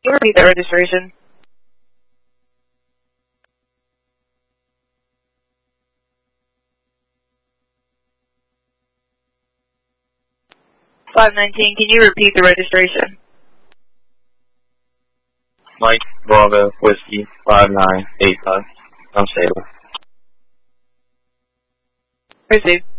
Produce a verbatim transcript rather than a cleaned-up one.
Can you repeat the registration? five nineteen, can you repeat the registration? Mike Bravo Whiskey five nine eight five. I'm stable. Received.